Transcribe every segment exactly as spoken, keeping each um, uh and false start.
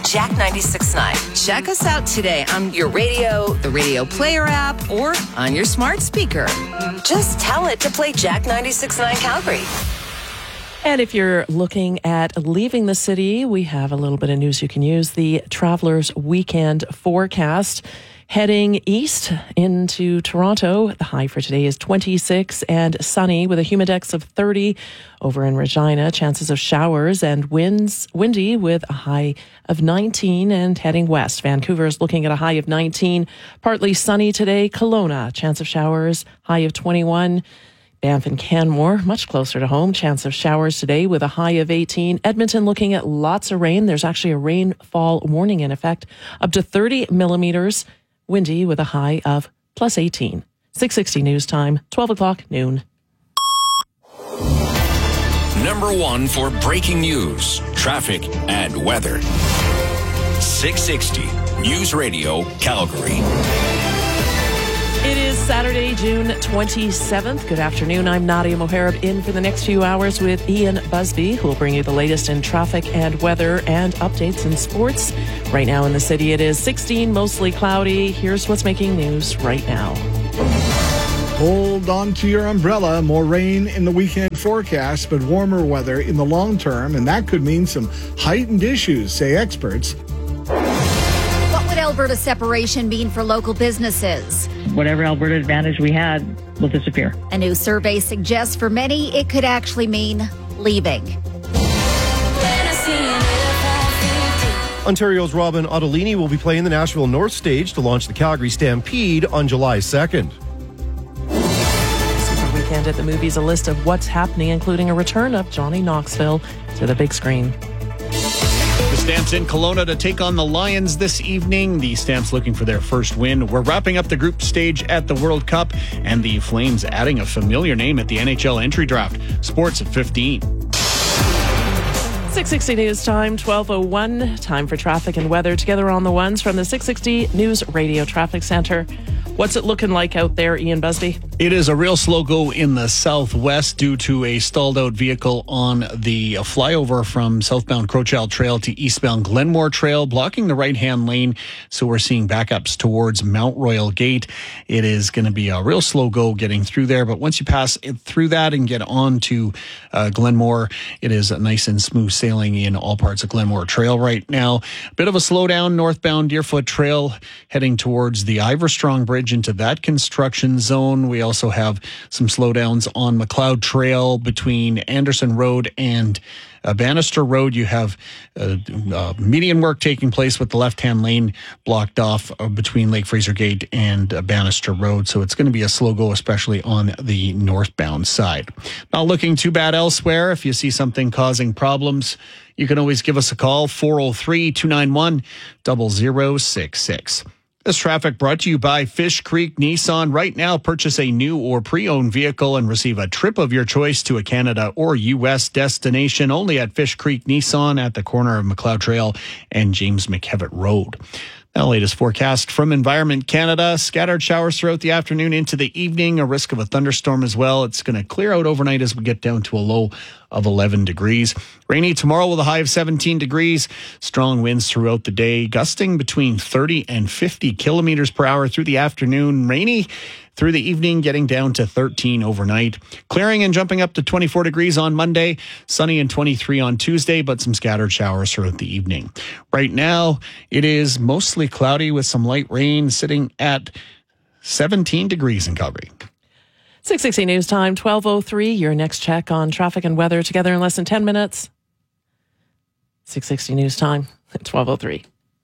Jack ninety-six point nine. Check us out today on your radio, the Radio Player app, or on your smart speaker. Just tell it to play Jack ninety-six point nine Calgary. And if you're looking at leaving the city, we have a little bit of news you can use. The Travelers Weekend forecast. Heading east into Toronto, the high for today is twenty-six and sunny with a humidex of thirty. Over in Regina, chances of showers and winds, windy with a high of nineteen. And heading west, Vancouver is looking at a high of nineteen. Partly sunny today. Kelowna, chance of showers, high of twenty-one. Banff and Canmore, much closer to home. Chance of showers today with a high of eighteen. Edmonton looking at lots of rain. There's actually a rainfall warning in effect. Up to thirty millimeters. Windy with a high of plus eighteen. six sixty News Time, twelve o'clock noon. Number one for breaking news, traffic, and weather. six sixty News Radio, Calgary. It is Saturday, June twenty-seventh. Good afternoon. I'm Nadia Moharib in for the next few hours with Ian Busby, who will bring you the latest in traffic and weather and updates in sports. Right now in the city, it is sixteen, mostly cloudy. Here's what's making news right now. Hold on to your umbrella. More rain in the weekend forecast, but warmer weather in the long term, and that could mean some heightened issues, say experts. What would Alberta separation mean for local businesses? Whatever Alberta advantage we had will disappear. A new survey suggests for many it could actually mean leaving. Ontario's Robin Ottolini will be playing the Nashville North Stage to launch the Calgary Stampede on July second. Super Weekend at the movies, a list of what's happening, including a return of Johnny Knoxville to the big screen. The Stamps in Kelowna to take on the Lions this evening. The Stamps looking for their first win. We're wrapping up the group stage at the World Cup, and the Flames adding a familiar name at the N H L entry draft. Sports at fifteen. six sixty News Time, twelve oh one. Time for traffic and weather together on the ones from the six sixty News Radio Traffic Center. What's it looking like out there, Ian Busby? It is a real slow go in the southwest due to a stalled out vehicle on the flyover from southbound Crowchild Trail to eastbound Glenmore Trail, blocking the right-hand lane. So we're seeing backups towards Mount Royal Gate. It is going to be a real slow go getting through there. But once you pass it through that and get on to uh, Glenmore, it is a nice and smooth sailing in all parts of Glenmore Trail right now. A bit of a slowdown northbound Deerfoot Trail heading towards the Iverstrong Bridge into that construction zone. We also have some slowdowns on McLeod Trail between Anderson Road and uh, Bannister Road. You have uh, uh, median work taking place with the left-hand lane blocked off uh, between Lake Fraser Gate and uh, Bannister Road. So it's going to be a slow go, especially on the northbound side. Not looking too bad elsewhere. If you see something causing problems, you can always give us a call, four oh three, two nine one, zero zero six six. This traffic brought to you by Fish Creek Nissan. Right now, purchase a new or pre-owned vehicle and receive a trip of your choice to a Canada or U S destination only at Fish Creek Nissan at the corner of McLeod Trail and James McKevitt Road. Now, latest forecast from Environment Canada. Scattered showers throughout the afternoon into the evening. A risk of a thunderstorm as well. It's going to clear out overnight as we get down to a low of eleven degrees. Rainy tomorrow with a high of seventeen degrees. Strong winds throughout the day, gusting between thirty and fifty kilometers per hour through the afternoon. Rainy through the evening, getting down to thirteen overnight. Clearing and jumping up to twenty-four degrees on Monday. Sunny and twenty-three on Tuesday, but some scattered showers throughout the evening. Right now, it is mostly cloudy with some light rain, sitting at seventeen degrees in Calgary. six sixty News Time, twelve oh three. Your next check on traffic and weather together in less than ten minutes. six sixty News Time, twelve oh three.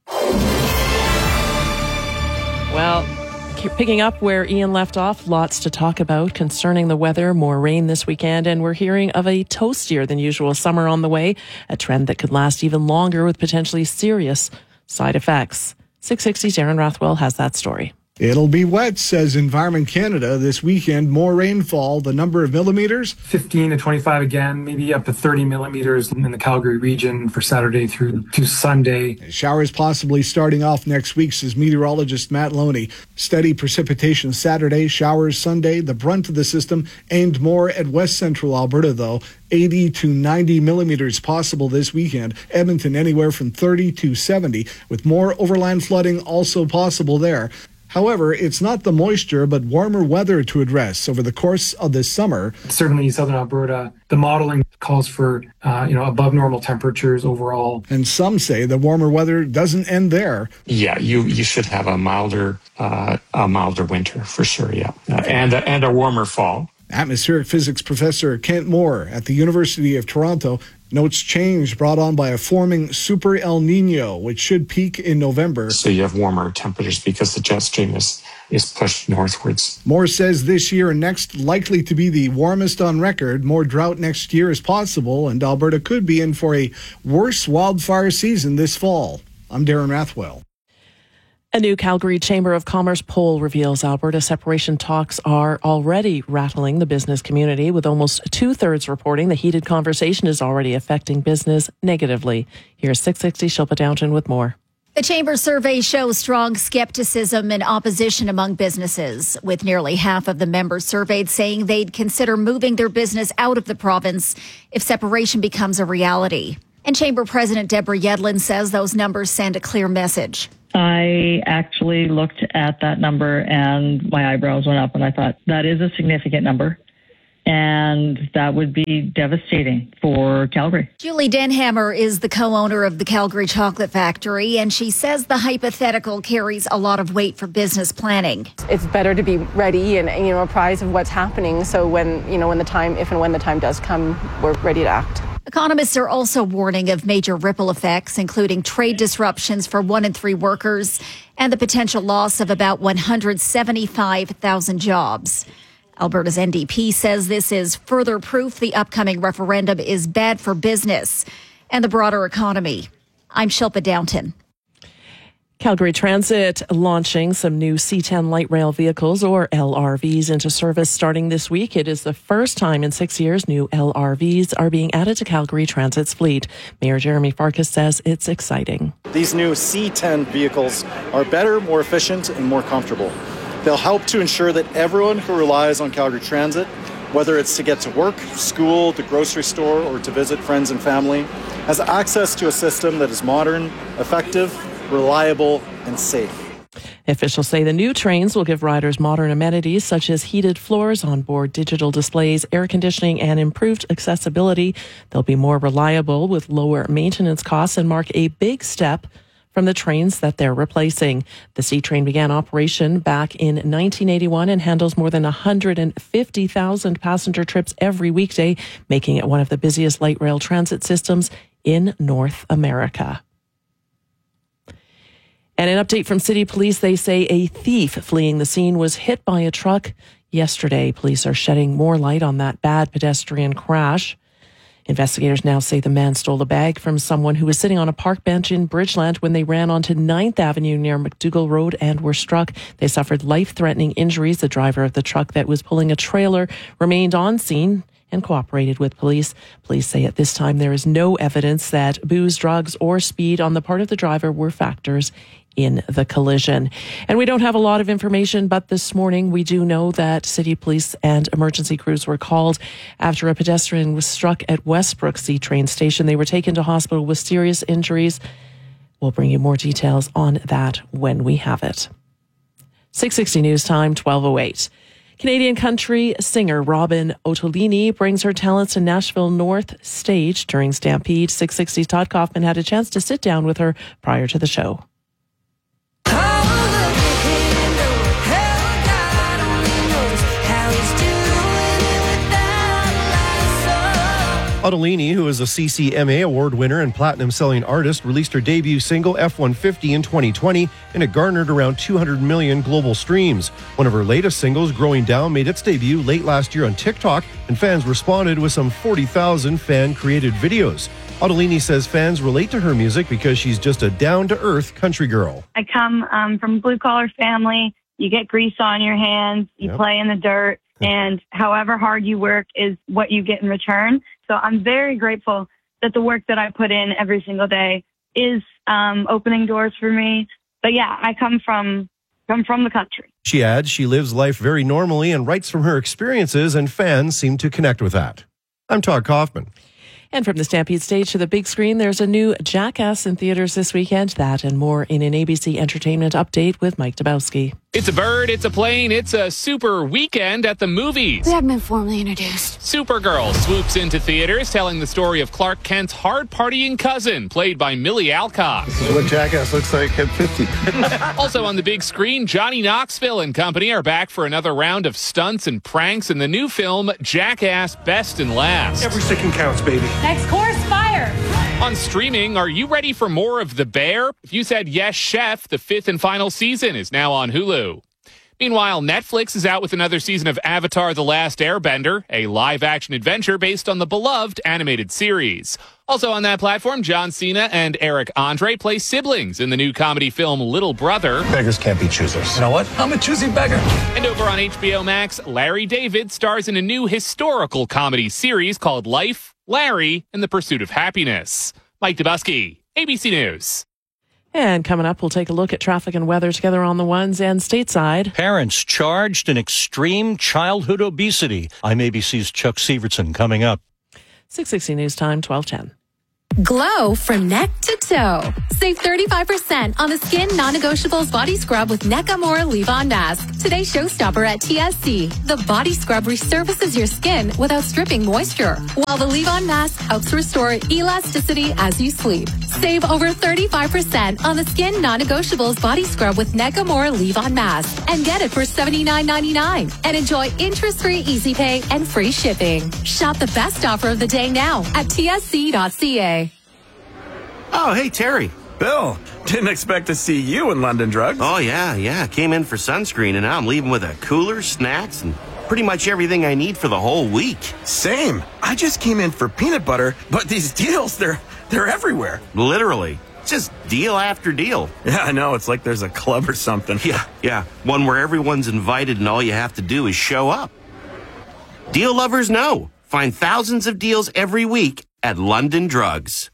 Well, picking up where Ian left off, lots to talk about concerning the weather, more rain this weekend, and we're hearing of a toastier than usual summer on the way, a trend that could last even longer with potentially serious side effects. six sixty's Aaron Rathwell has that story. It'll be wet, says Environment Canada. This weekend, more rainfall. The number of millimeters? fifteen to twenty-five again, maybe up to thirty millimeters in the Calgary region for Saturday through to Sunday. Showers possibly starting off next week, says meteorologist Matt Loney. Steady precipitation Saturday, showers Sunday. The brunt of the system aimed more at west central Alberta, though. eighty to ninety millimeters possible this weekend. Edmonton anywhere from thirty to seventy, with more overland flooding also possible there. However, it's not the moisture, but warmer weather to address over the course of this summer. Certainly in southern Alberta, the modeling calls for uh, you know above normal temperatures overall. And some say the warmer weather doesn't end there. Yeah, you, you should have a milder uh, a milder winter for sure. Yeah, uh, and a, and a warmer fall. Atmospheric physics professor Kent Moore at the University of Toronto notes change brought on by a forming super El Nino, which should peak in November. So you have warmer temperatures because the jet stream is, is pushed northwards. Moore says this year and next likely to be the warmest on record. More drought next year is possible, and Alberta could be in for a worse wildfire season this fall. I'm Darren Rathwell. A new Calgary Chamber of Commerce poll reveals Alberta separation talks are already rattling the business community, with almost two-thirds reporting the heated conversation is already affecting business negatively. Here's six sixty Shilpa Downton with more. The Chamber survey shows strong skepticism and opposition among businesses, with nearly half of the members surveyed saying they'd consider moving their business out of the province if separation becomes a reality. And Chamber President Deborah Yedlin says those numbers send a clear message. I actually looked at that number and my eyebrows went up, and I thought that is a significant number. And that would be devastating for Calgary. Julie Denhammer is the co-owner of the Calgary Chocolate Factory, and she says the hypothetical carries a lot of weight for business planning. It's better to be ready and, you know, apprised of what's happening, so when, you know, when the time, if and when the time does come, we're ready to act. Economists are also warning of major ripple effects, including trade disruptions for one in three workers and the potential loss of about one hundred seventy-five thousand jobs. Alberta's N D P says this is further proof the upcoming referendum is bad for business and the broader economy. I'm Shilpa Downton. Calgary Transit launching some new C ten light rail vehicles, or L R Vs, into service starting this week. It is the first time in six years new L R Vs are being added to Calgary Transit's fleet. Mayor Jeremy Farkas says it's exciting. These new C ten vehicles are better, more efficient, and more comfortable. They'll help to ensure that everyone who relies on Calgary Transit, whether it's to get to work, school, the grocery store, or to visit friends and family, has access to a system that is modern, effective, reliable, and safe. Officials say the new trains will give riders modern amenities such as heated floors, onboard digital displays, air conditioning, and improved accessibility. They'll be more reliable with lower maintenance costs and mark a big step from the trains that they're replacing. The C train began operation back in nineteen eighty-one and handles more than one hundred fifty thousand passenger trips every weekday, making it one of the busiest light rail transit systems in North America. And an update from City Police, they say a thief fleeing the scene was hit by a truck yesterday. Police are shedding more light on that bad pedestrian crash. Investigators now say the man stole a bag from someone who was sitting on a park bench in Bridgeland when they ran onto ninth Avenue near McDougall Road and were struck. They suffered life-threatening injuries. The driver of the truck that was pulling a trailer remained on scene and cooperated with police. Police say at this time there is no evidence that booze, drugs, or speed on the part of the driver were factors in the collision. And we don't have a lot of information, but this morning we do know that City Police and emergency crews were called after a pedestrian was struck at Westbrook C train station. They were taken to hospital with serious injuries. We'll bring you more details on that when we have it. six sixty News Time, twelve oh eight. Canadian country singer Robin Ottolini brings her talents to Nashville North stage during Stampede. six sixty's Todd Kaufman had a chance to sit down with her prior to the show. Ottolini, who is a C C M A award winner and platinum-selling artist, released her debut single F one fifty in twenty twenty, and it garnered around two hundred million global streams. One of her latest singles, Growing Down, made its debut late last year on TikTok, and fans responded with some forty thousand fan-created videos. Ottolini says fans relate to her music because she's just a down-to-earth country girl. I come um, from a blue-collar family. You get grease on your hands, you Yep. play in the dirt, and however hard you work is what you get in return. So I'm very grateful that the work that I put in every single day is um, opening doors for me. But yeah, I come from come from the country. She adds she lives life very normally and writes from her experiences, and fans seem to connect with that. I'm Todd Kaufman. And from the Stampede stage to the big screen, there's a new Jackass in theaters this weekend. That and more in an A B C Entertainment update with Mike Dabowski. It's a bird, it's a plane, it's a super weekend at the movies. We haven't been formally introduced. Supergirl swoops into theaters telling the story of Clark Kent's hard-partying cousin, played by Millie Alcock. This is what Jackass looks like at fifty. Also on the big screen, Johnny Knoxville and company are back for another round of stunts and pranks in the new film Jackass Best and Last. Every second counts, baby. Next course, fire! On streaming, are you ready for more of The Bear? If you said yes, Chef, the fifth and final season is now on Hulu. Meanwhile, Netflix is out with another season of Avatar: The Last Airbender, a live-action adventure based on the beloved animated series. Also on that platform, John Cena and Eric Andre play siblings in the new comedy film Little Brother. Beggars can't be choosers. You know what? I'm a choosy beggar. And over on H B O Max, Larry David stars in a new historical comedy series called Life, Larry, and the Pursuit of Happiness. Mike Dabowski, A B C News. And coming up, we'll take a look at traffic and weather together on the ones and stateside. Parents charged in extreme childhood obesity. I'm A B C's Chuck Severson coming up. six sixty News Time, twelve ten. Glow from neck to toe. Save thirty-five percent on the Skin Non-Negotiables Body Scrub with Nakamura Leave-On Mask. Today's showstopper at T S C. The body scrub resurfaces your skin without stripping moisture, while the Leave-On Mask helps restore elasticity as you sleep. Save over thirty-five percent on the Skin Non-Negotiables Body Scrub with Nakamura Leave-On Mask. And get it for seventy-nine ninety-nine. And enjoy interest-free easy pay and free shipping. Shop the best offer of the day now at T S C dot C A. Oh, hey, Terry. Bill, didn't expect to see you in London Drugs. Oh, yeah, yeah. Came in for sunscreen, and now I'm leaving with a cooler, snacks, and pretty much everything I need for the whole week. Same. I just came in for peanut butter, but these deals, they're they're everywhere. Literally. Just deal after deal. Yeah, I know. It's like there's a club or something. Yeah, yeah. One where everyone's invited and all you have to do is show up. Deal lovers know. Find thousands of deals every week at London Drugs.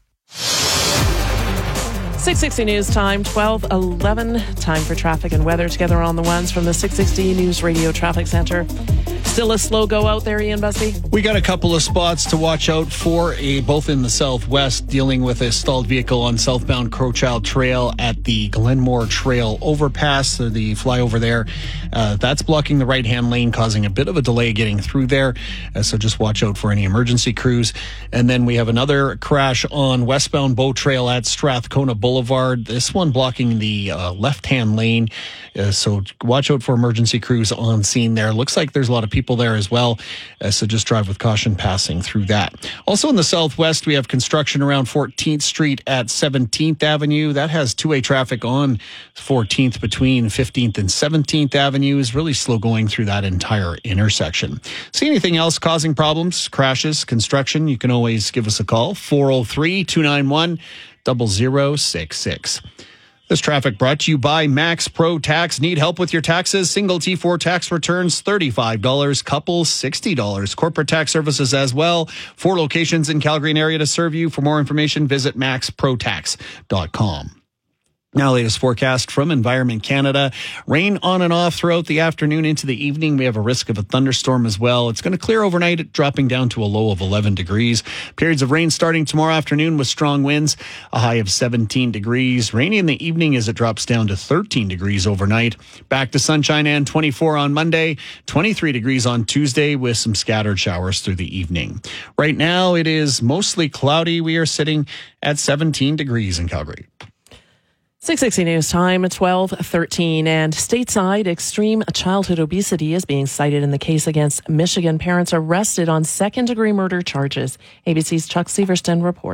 six sixty News Time, twelve eleven. Time for traffic and weather together on the ones from the six sixty News Radio Traffic Center. Still a slow go out there, Ian Busby? We got a couple of spots to watch out for, a, both in the southwest, dealing with a stalled vehicle on southbound Crowchild Trail at the Glenmore Trail overpass, or the flyover there. Uh, that's blocking the right-hand lane, causing a bit of a delay getting through there. Uh, so just watch out for any emergency crews. And then we have another crash on westbound Bow Trail at Strathcona Boulevard. This one blocking the uh, left-hand lane. Uh, so watch out for emergency crews on scene there. Looks like there's a lot of people there as well. Uh, so just drive with caution passing through that. Also in the southwest, we have construction around fourteenth Street at seventeenth Avenue. That has two-way traffic on fourteenth between fifteenth and seventeenth Avenues. Really slow going through that entire intersection. See anything else causing problems, crashes, construction? You can always give us a call, four oh three, two nine one, zero zero six six. This traffic brought to you by Max Pro Tax. Need help with your taxes? Single T four tax returns, thirty-five dollars. Couple, sixty dollars. Corporate tax services as well. Four locations in Calgary and area to serve you. For more information, visit max pro tax dot com. Now, latest forecast from Environment Canada. Rain on and off throughout the afternoon into the evening. We have a risk of a thunderstorm as well. It's going to clear overnight, dropping down to a low of eleven degrees. Periods of rain starting tomorrow afternoon with strong winds, a high of seventeen degrees. Rainy in the evening as it drops down to thirteen degrees overnight. Back to sunshine and twenty-four on Monday, twenty-three degrees on Tuesday with some scattered showers through the evening. Right now, it is mostly cloudy. We are sitting at seventeen degrees in Calgary. six sixty News Time, twelve thirteen. And stateside, extreme childhood obesity is being cited in the case against Michigan parents arrested on second-degree murder charges. A B C's Chuck Severson reports.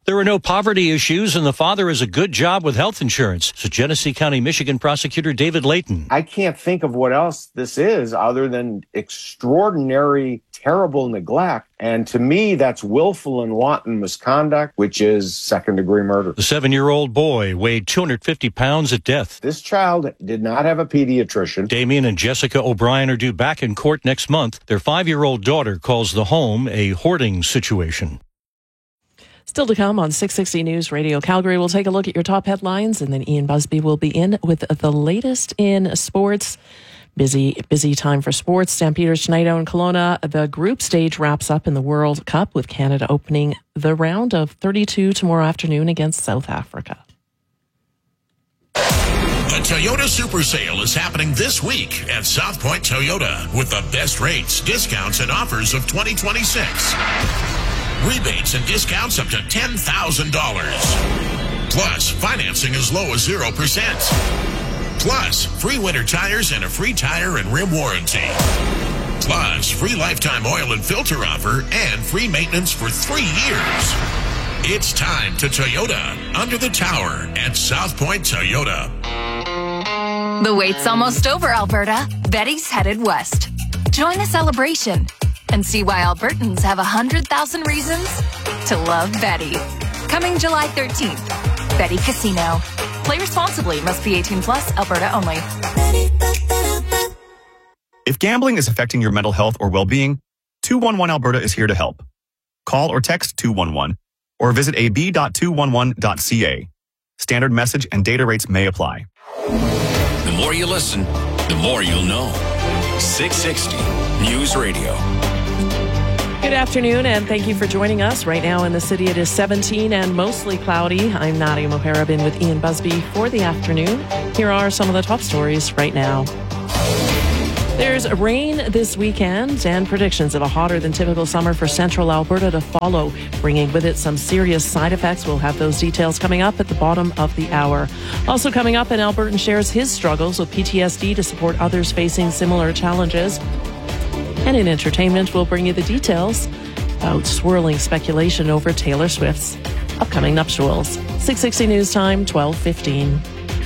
There are no poverty issues, and the father has a good job with health insurance, says Genesee County, Michigan prosecutor David Layton. I can't think of what else this is other than extraordinary, terrible neglect. And to me, that's willful and wanton misconduct, which is second-degree murder. The seven-year-old boy weighed two hundred fifty pounds at death. This child did not have a pediatrician. Damien and Jessica O'Brien are due back in court next month. Their five-year-old daughter calls the home a hoarding situation. Still to come on six sixty News Radio Calgary. We'll take a look at your top headlines, and then Ian Busby will be in with the latest in sports. Busy, busy time for sports. Stampeders tonight out in Kelowna. The group stage wraps up in the World Cup with Canada opening the round of thirty-two tomorrow afternoon against South Africa. The Toyota Super Sale is happening this week at South Point Toyota with the best rates, discounts, and offers of twenty twenty-six. Rebates and discounts up to ten thousand dollars. Plus, financing as low as zero percent. Plus, free winter tires and a free tire and rim warranty. Plus, free lifetime oil and filter offer and free maintenance for three years. It's time to Toyota under the tower at South Point Toyota. The wait's almost over, Alberta. Betty's headed west. Join the celebration and see why Albertans have one hundred thousand reasons to love Betty. Coming July thirteenth. Betty Casino. Play responsibly. Must be eighteen plus. Alberta only. If gambling is affecting your mental health or well-being, two one one Alberta is here to help. Call or text two one one or visit a b dot two one one dot c a. Standard message and data rates may apply. The more you listen, the more you'll know. six sixty News Radio. Good afternoon, and thank you for joining us. Right now in the city, it is seventeen and mostly cloudy. I'm Nadia Mohara, been with Ian Busby for the afternoon. Here are some of the top stories right now. There's rain this weekend and predictions of a hotter than typical summer for central Alberta to follow, bringing with it some serious side effects. We'll have those details coming up at the bottom of the hour. Also coming up, an Albertan shares his struggles with P T S D to support others facing similar challenges. And in entertainment, we'll bring you the details about swirling speculation over Taylor Swift's upcoming nuptials. six sixty News Time, twelve fifteen.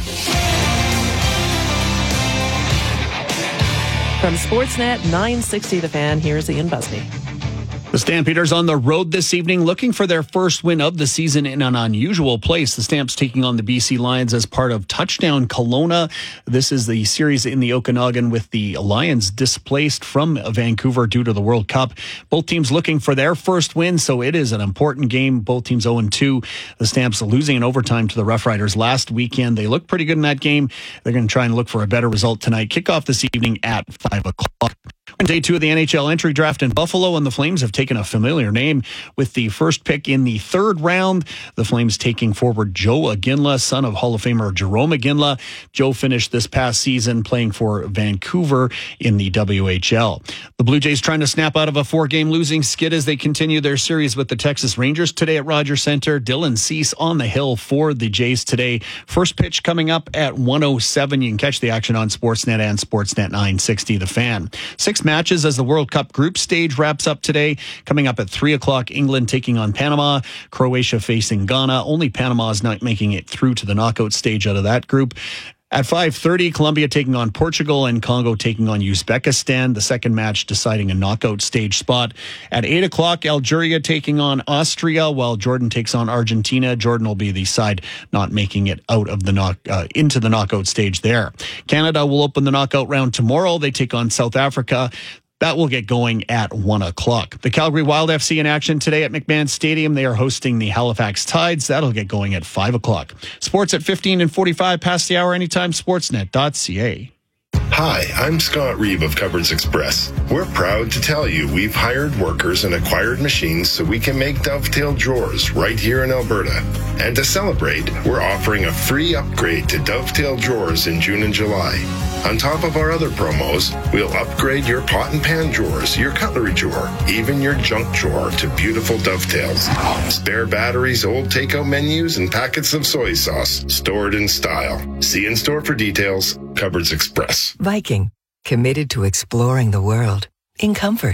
From Sportsnet nine sixty The Fan, here's Ian Busby. The Stampeders on the road this evening, looking for their first win of the season in an unusual place. The Stamps taking on the B C Lions as part of Touchdown Kelowna. This is the series in the Okanagan with the Lions displaced from Vancouver due to the World Cup. Both teams looking for their first win, so it is an important game. Both teams oh and two. The Stamps losing in overtime to the Rough Riders last weekend. They looked pretty good in that game. They're going to try and look for a better result tonight. Kickoff this evening at five o'clock. Day two of the N H L entry draft in Buffalo, and the Flames have taken a familiar name with the first pick in the third round. The Flames taking forward Joe Iginla, son of Hall of Famer Jerome Iginla. Joe finished this past season playing for Vancouver in the W H L. The Blue Jays trying to snap out of a four-game losing skid as they continue their series with the Texas Rangers today at Rogers Center. Dylan Cease on the hill for the Jays today. First pitch coming up at one oh seven. You can catch the action on Sportsnet and Sportsnet nine sixty The Fan. Six matches as the World Cup group stage wraps up today. Coming up at three o'clock, England taking on Panama, Croatia facing Ghana. Only Panama is not making it through to the knockout stage out of that group. At five thirty, Colombia taking on Portugal and Congo taking on Uzbekistan. The second match deciding a knockout stage spot. At eight o'clock, Algeria taking on Austria while Jordan takes on Argentina. Jordan will be the side not making it out of the knock uh, into the knockout stage there. Canada will open the knockout round tomorrow. They take on South Africa. That will get going at one o'clock. The Calgary Wild F C in action today at McMahon Stadium. They are hosting the Halifax Tides. That'll get going at five o'clock. Sports at fifteen and forty-five past the hour anytime, sportsnet dot c a. Hi, I'm Scott Reeve of Cupboards Express. We're proud to tell you we've hired workers and acquired machines so we can make Dovetail drawers right here in Alberta. And to celebrate, we're offering a free upgrade to Dovetail drawers in June and July. On top of our other promos, we'll upgrade your pot and pan drawers, your cutlery drawer, even your junk drawer to beautiful Dovetails. Spare batteries, old takeout menus, and packets of soy sauce stored in style. See in store for details. Cupboards Express. Viking, committed to exploring the world in comfort.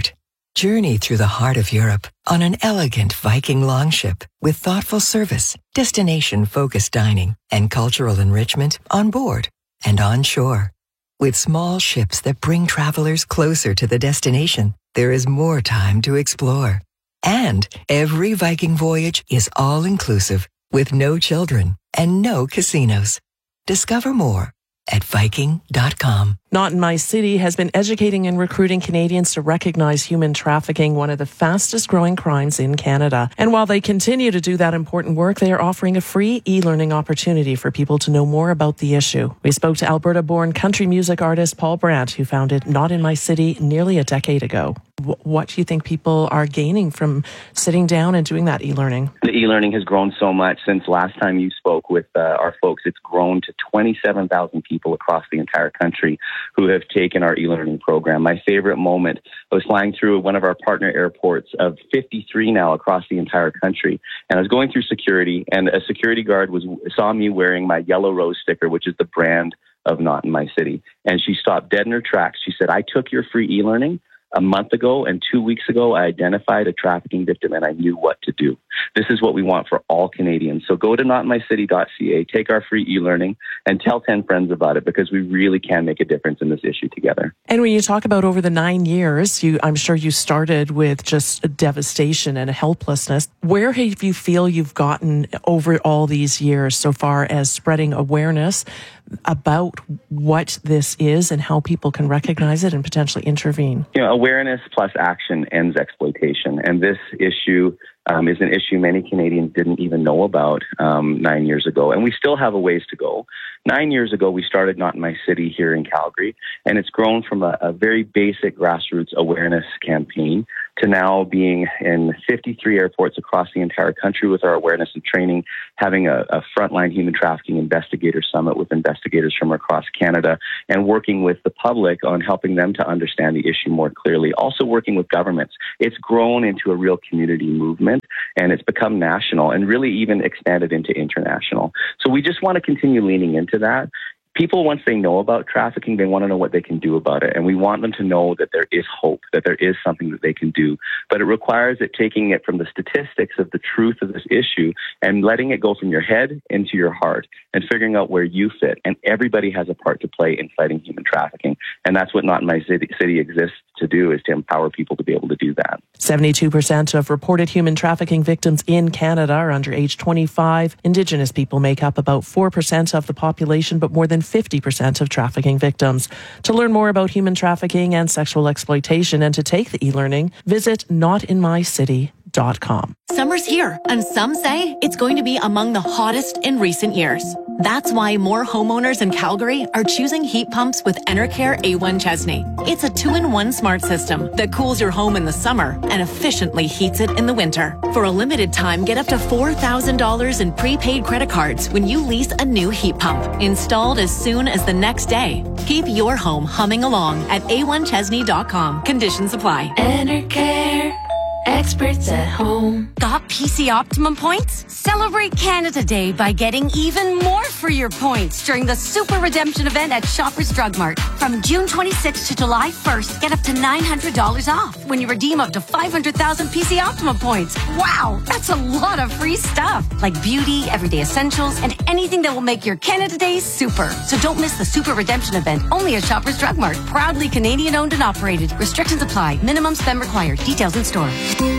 Journey through the heart of Europe on an elegant Viking longship with thoughtful service, destination-focused dining, and cultural enrichment on board and on shore. With small ships that bring travelers closer to the destination, there is more time to explore. And every Viking voyage is all-inclusive with no children and no casinos. Discover more at Viking dot com. Not in My City has been educating and recruiting Canadians to recognize human trafficking, one of the fastest growing crimes in Canada. And while they continue to do that important work, they are offering a free e-learning opportunity for people to know more about the issue. We spoke to Alberta-born country music artist Paul Brandt, who founded Not in My City nearly a decade ago. What do you think people are gaining from sitting down and doing that e-learning? The e-learning has grown so much since last time you spoke with uh, our folks. It's grown to twenty-seven thousand people across the entire country who have taken our e-learning program. My favorite moment, I was flying through one of our partner airports of fifty-three now across the entire country, and I was going through security, and a security guard was saw me wearing my Yellow Rose sticker, which is the brand of Not in My City, and she stopped dead in her tracks. She said, "I took your free e-learning a month ago, and two weeks ago, I identified a trafficking victim, and I knew what to do." This is what we want for all Canadians. So go to not in my city dot c a, take our free e-learning, and tell ten friends about it, because we really can make a difference in this issue together. And when you talk about over the nine years, you, I'm sure you started with just a devastation and a helplessness. Where have you feel you've gotten over all these years so far as spreading awareness about what this is and how people can recognize it and potentially intervene? You know, awareness plus action ends exploitation. And this issue um, is an issue many Canadians didn't even know about um, nine years ago. And we still have a ways to go. Nine years ago, we started Not in My City here in Calgary, and it's grown from a, a very basic grassroots awareness campaign to now being in fifty-three airports across the entire country with our awareness and training, having a, a frontline human trafficking investigator summit with investigators from across Canada, and working with the public on helping them to understand the issue more clearly. Also working with governments. It's grown into a real community movement, and it's become national and really even expanded into international. So we just want to continue leaning into that. People, once they know about trafficking, they want to know what they can do about it. And we want them to know that there is hope, that there is something that they can do. But it requires it taking it from the statistics of the truth of this issue and letting it go from your head into your heart and figuring out where you fit. And everybody has a part to play in fighting human trafficking. And that's what Not in My City, city exists to do, is to empower people to be able to do that. seventy-two percent of reported human trafficking victims in Canada are under age twenty-five. Indigenous people make up about four percent of the population, but more than fifty percent of trafficking victims. To learn more about human trafficking and sexual exploitation and to take the e-learning, visit not in my city dot com. Summer's here, and some say it's going to be among the hottest in recent years. That's why more homeowners in Calgary are choosing heat pumps with Enercare A one Chesney. It's a two-in-one smart system that cools your home in the summer and efficiently heats it in the winter. For a limited time, get up to four thousand dollars in prepaid credit cards when you lease a new heat pump, installed as soon as the next day. Keep your home humming along at A one Chesney dot com. Conditions apply. Enercare. Experts at home. Got P C Optimum points? Celebrate Canada Day by getting even more for your points during the Super Redemption event at Shoppers Drug Mart. From June twenty-sixth to July first, get up to nine hundred dollars off when you redeem up to five hundred thousand P C Optimum points. Wow, that's a lot of free stuff, like beauty, everyday essentials, and anything that will make your Canada Day super. So don't miss the Super Redemption event, only at Shoppers Drug Mart. Proudly Canadian owned and operated. Restrictions apply. Minimum spend required. Details in store.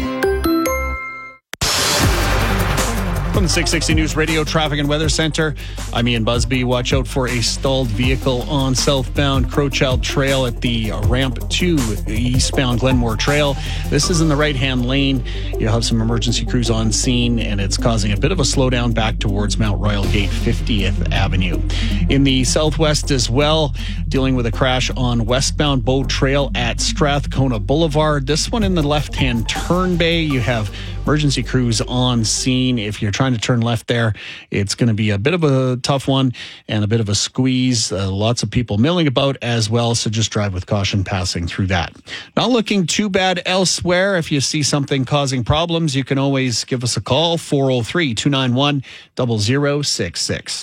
From the six sixty News Radio Traffic and Weather Center, I'm Ian Busby. Watch out for a stalled vehicle on southbound Crowchild Trail at the ramp to the eastbound Glenmore Trail. This is in the right-hand lane. You'll have some emergency crews on scene, and it's causing a bit of a slowdown back towards Mount Royal Gate, fiftieth Avenue. In the southwest as well, dealing with a crash on westbound Bow Trail at Strathcona Boulevard. This one in the left-hand turn bay. You have emergency crews on scene. If you're trying to turn left there, it's going to be a bit of a tough one and a bit of a squeeze. Uh, lots of people milling about as well, so just drive with caution passing through that. Not looking too bad elsewhere. If you see something causing problems, you can always give us a call, four oh three, two nine one, zero zero six six.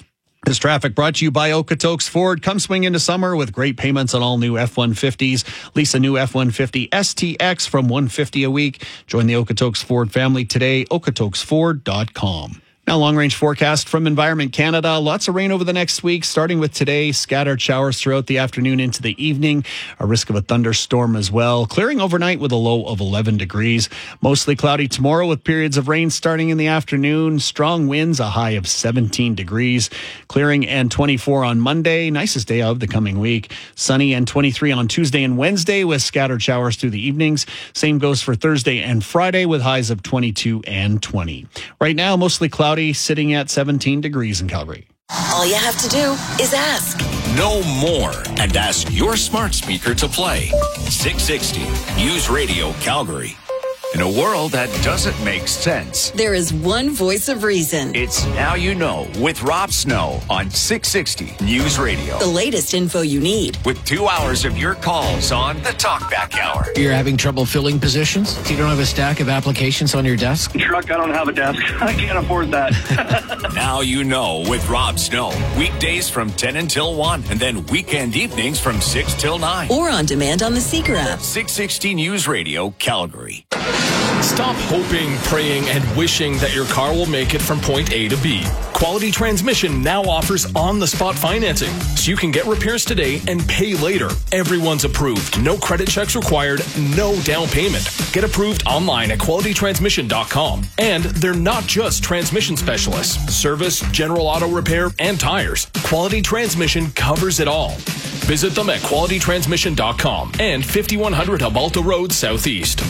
This traffic brought to you by Okotoks Ford. Come swing into summer with great payments on all new F one fifties. Lease a new F one fifty S T X from one hundred fifty dollars a week. Join the Okotoks Ford family today, okotoks ford dot com. Now, long-range forecast from Environment Canada. Lots of rain over the next week, starting with today. Scattered showers throughout the afternoon into the evening. A risk of a thunderstorm as well. Clearing overnight with a low of eleven degrees. Mostly cloudy tomorrow with periods of rain starting in the afternoon. Strong winds, a high of seventeen degrees. Clearing and twenty-four on Monday. Nicest day of the coming week. Sunny and twenty-three on Tuesday and Wednesday with scattered showers through the evenings. Same goes for Thursday and Friday with highs of twenty-two and twenty. Right now, mostly cloudy. Sitting at seventeen degrees in Calgary. All you have to do is ask. Know more and ask your smart speaker to play. six sixty News Radio Calgary. In a world that doesn't make sense, there is one voice of reason. It's Now You Know with Rob Snow on six sixty News Radio. The latest info you need. With two hours of your calls on the Talkback Hour. You're having trouble filling positions? You don't have a stack of applications on your desk? Truck, I don't have a desk. I can't afford that. Now You Know with Rob Snow. Weekdays from ten until one, and then weekend evenings from six till nine. Or on demand on the Seeker app. six sixty News Radio Calgary. Stop hoping, praying, and wishing that your car will make it from point A to B. Quality Transmission now offers on-the-spot financing, so you can get repairs today and pay later. Everyone's approved. No credit checks required, no down payment. Get approved online at quality transmission dot com. And they're not just transmission specialists. Service, general auto repair, and tires. Quality Transmission covers it all. Visit them at quality transmission dot com and fifty-one hundred Abalta Road Southeast.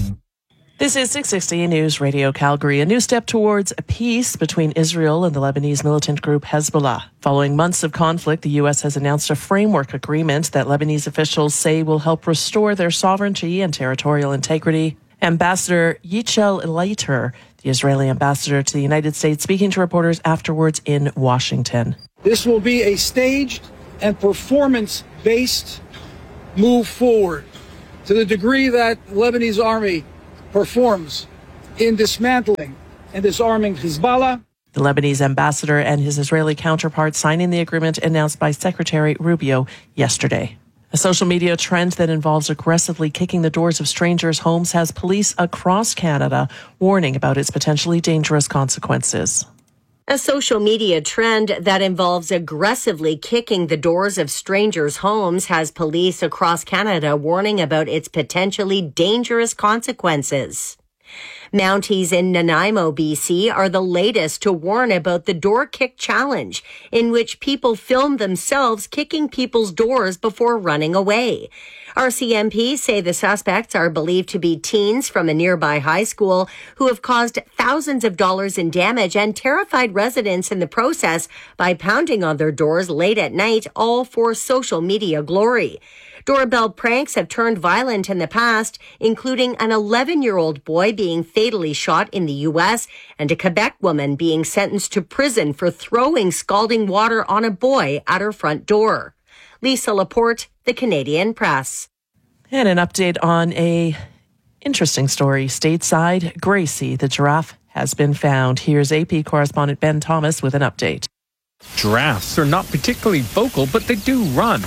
This is six sixty News Radio Calgary, a new step towards peace between Israel and the Lebanese militant group Hezbollah. Following months of conflict, the U S has announced a framework agreement that Lebanese officials say will help restore their sovereignty and territorial integrity. Ambassador Yichel Leiter, the Israeli ambassador to the United States, speaking to reporters afterwards in Washington. This will be a staged and performance-based move forward to the degree that the Lebanese army performs in dismantling and disarming Hezbollah. The Lebanese ambassador and his Israeli counterpart signing the agreement announced by Secretary Rubio yesterday. A social media trend that involves aggressively kicking the doors of strangers' homes has police across Canada warning about its potentially dangerous consequences. A social media trend that involves aggressively kicking the doors of strangers' homes has police across Canada warning about its potentially dangerous consequences. Mounties in Nanaimo, B C are the latest to warn about the door kick challenge, in which people film themselves kicking people's doors before running away. R C M P say the suspects are believed to be teens from a nearby high school who have caused thousands of dollars in damage and terrified residents in the process by pounding on their doors late at night, all for social media glory. Doorbell pranks have turned violent in the past, including an eleven-year-old boy being fatally shot in the U S and a Quebec woman being sentenced to prison for throwing scalding water on a boy at her front door. Lisa Laporte, The Canadian Press. And an update on a interesting story. Stateside, Gracie, the giraffe, has been found. Here's A P correspondent Ben Thomas with an update. Giraffes are not particularly vocal, but they do run.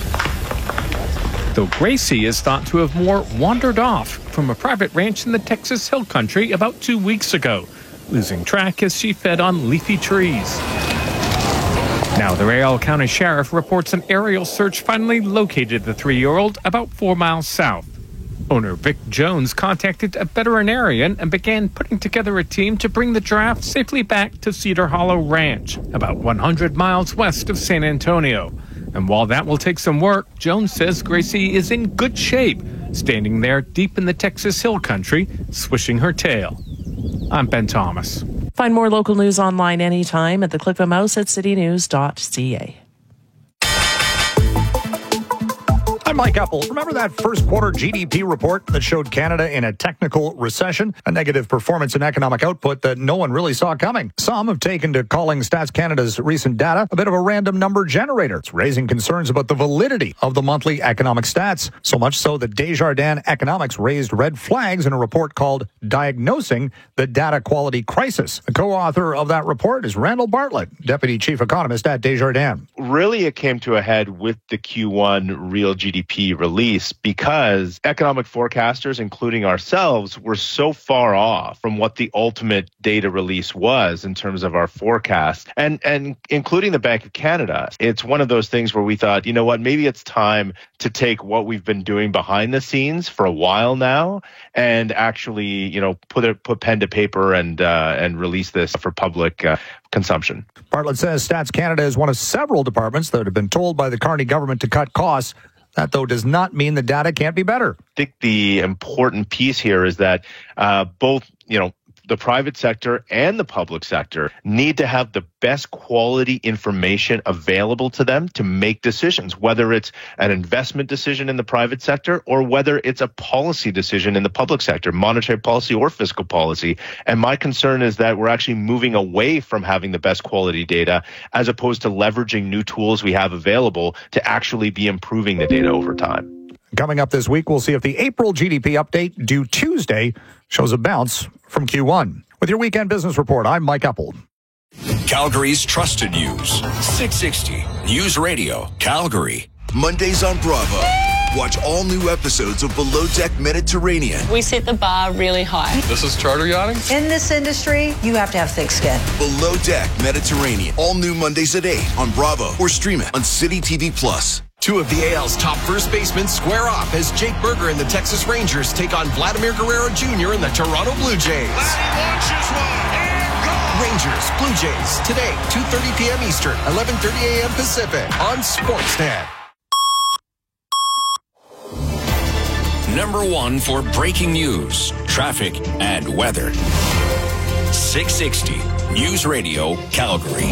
Though Gracie is thought to have more wandered off from a private ranch in the Texas Hill Country about two weeks ago, losing track as she fed on leafy trees. Now the Riel County Sheriff reports an aerial search finally located the three-year-old about four miles south. Owner Vic Jones contacted a veterinarian and began putting together a team to bring the giraffe safely back to Cedar Hollow Ranch, about one hundred miles west of San Antonio. And while that will take some work, Jones says Gracie is in good shape, standing there deep in the Texas Hill Country, swishing her tail. I'm Ben Thomas. Find more local news online anytime at the click of a mouse at city news dot c a. I'm Mike Epple. Remember that first quarter G D P report that showed Canada in a technical recession? A negative performance in economic output that no one really saw coming. Some have taken to calling Stats Canada's recent data a bit of a random number generator. It's raising concerns about the validity of the monthly economic stats. So much so that Desjardins Economics raised red flags in a report called Diagnosing the Data Quality Crisis. The co-author of that report is Randall Bartlett, Deputy Chief Economist at Desjardins. Really, it came to a head with the Q one real G D P release because economic forecasters, including ourselves, were so far off from what the ultimate data release was in terms of our forecast, and and including the Bank of Canada. It's one of those things where we thought, you know what, maybe it's time to take what we've been doing behind the scenes for a while now and actually, you know, put it put pen to paper and uh, and release this for public uh, consumption. Bartlett says Stats Canada is one of several departments that have been told by the Carney government to cut costs. That, though, does not mean the data can't be better. I think the important piece here is that uh, both, you know, the private sector and the public sector need to have the best quality information available to them to make decisions, whether it's an investment decision in the private sector or whether it's a policy decision in the public sector, monetary policy or fiscal policy. And my concern is that we're actually moving away from having the best quality data as opposed to leveraging new tools we have available to actually be improving the data over time. Coming up this week, we'll see if the April G D P update due Tuesday shows a bounce from Q one. With your Weekend Business Report, I'm Mike Epple. Calgary's trusted news. six sixty News Radio, Calgary. Mondays on Bravo. Watch all new episodes of Below Deck Mediterranean. We set the bar really high. This is charter yachting? In this industry, you have to have thick skin. Below Deck Mediterranean. All new Mondays at eight on Bravo or stream it on City T V Plus. Two of the A L's top first basemen square off as Jake Berger and the Texas Rangers take on Vladimir Guerrero Junior and the Toronto Blue Jays. Rangers, Blue Jays, today, two thirty p.m. Eastern, eleven thirty a.m. Pacific on Sportsnet. Number one for breaking news, traffic, and weather. six sixty News Radio, Calgary.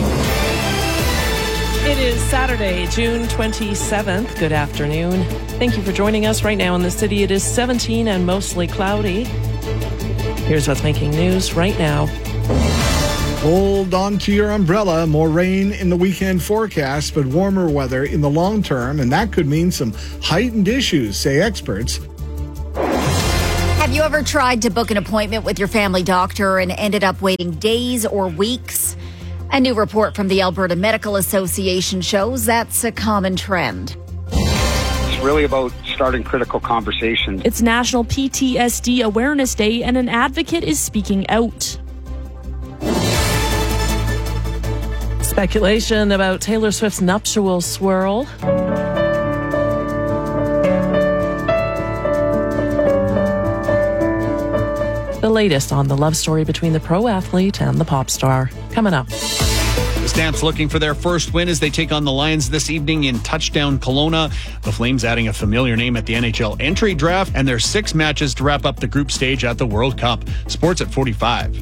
It is Saturday, June twenty-seventh. Good afternoon. Thank you for joining us. Right now in the city, it is seventeen and mostly cloudy. Here's what's making news right now. Hold on to your umbrella. More rain in the weekend forecast, but warmer weather in the long term, and that could mean some heightened issues, say experts. Have you ever tried to book an appointment with your family doctor and ended up waiting days or weeks? A new report from the Alberta Medical Association shows that's a common trend. It's really about starting critical conversations. It's National P T S D Awareness Day, and an advocate is speaking out. Speculation about Taylor Swift's nuptial swirl. The latest on the love story between the pro athlete and the pop star. Coming up. The Stamps looking for their first win as they take on the Lions this evening in Touchdown Kelowna. The Flames adding a familiar name at the N H L entry draft, and there's six matches to wrap up the group stage at the World Cup. Sports at forty-five.